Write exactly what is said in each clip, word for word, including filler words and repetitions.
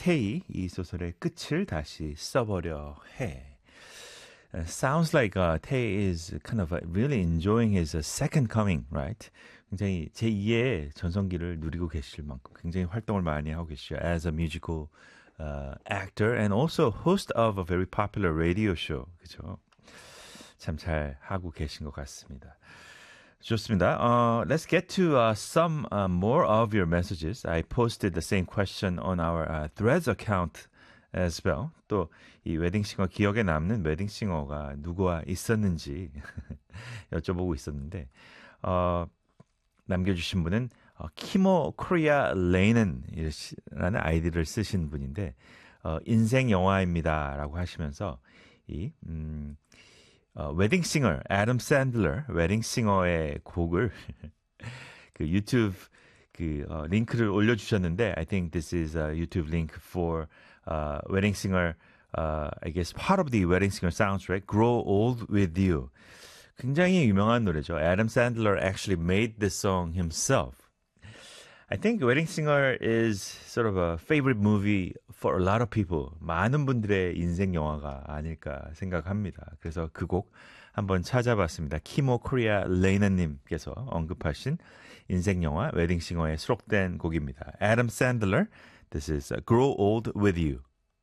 태희 이 소설의 끝을 다시 써보려 해. Uh, sounds like uh, Tae is kind of uh, really enjoying his uh, second coming, right? 굉장히 제이의 전성기를 누리고 계실 만큼 굉장히 활동을 많이 하고 계시죠. As a musical uh, actor and also host of a very popular radio show. 그죠? 참 잘 하고 계신 것 같습니다. 좋습니다. Uh, let's get to uh, some uh, more of your messages. I posted the same question on our uh, Threads account as well. 또 이 웨딩싱어 기억에 남는 웨딩싱어가 누구와 있었는지 여쭤보고 있었는데 어, 남겨주신 분은 어, 키모 코리아 레이는이라는 아이디를 쓰신 분인데 어, 인생 영화입니다 라고 하시면서 이 음, 어, 웨딩싱어 애덤 샌들러 웨딩싱어의 곡을 그 유튜브 그 어, 링크를 올려주셨는데 I think this is a YouTube link for uh, Wedding Singer, uh, I guess part of the Wedding Singer soundtrack, Grow Old With You. 굉장히 유명한 노래죠. Adam Sandler actually made this song himself. I think Wedding Singer is sort of a favorite movie for a lot of people. 많은 분들의 인생 영화가 아닐까 생각합니다. 그래서 그 곡 한번 찾아봤습니다. 키모 코리아 레이너님께서 언급하신 인생 영화 웨딩 싱어에 수록된 곡입니다. Adam Sandler, this is Grow Old With You.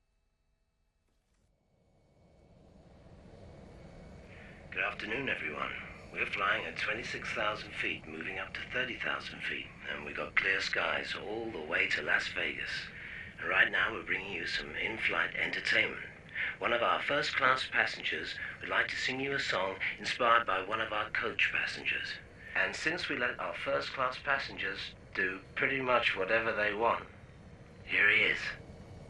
Good afternoon, everyone. We're flying at twenty-six thousand feet, moving up to thirty thousand feet, and we got clear skies all the way to Las Vegas. And right now we're bringing you some in-flight entertainment. One of our first-class passengers would like to sing you a song inspired by one of our coach passengers. And since we let our first-class passengers do pretty much whatever they want, here he is.